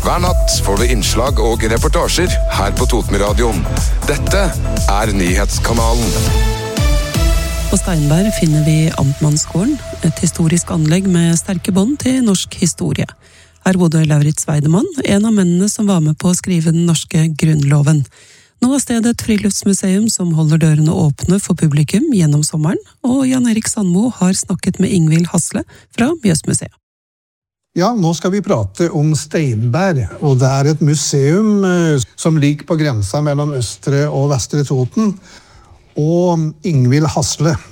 Hver natt får du innslag og reportasjer her på Totenradioen. Dette Nyhetskanalen. På Steinberg finner vi Amtmannsgården, et historisk anlegg med sterke bånd til norsk historie. Her bodde Lauritz Weidemann, en av mennene som var med på å skrive den norske grunnloven. Nå er stedet et friluftsmuseum som holder dørene åpne for publikum gjennom sommeren, og Jan Erik Sandmo har snakket med Ingvild Hasle fra Mjøsmuseet. Ja, nå skal vi prate om Steinberg, og det er et museum som ligger på grensa mellom Østre og Vestre Toten. Og Ingvild Hasle,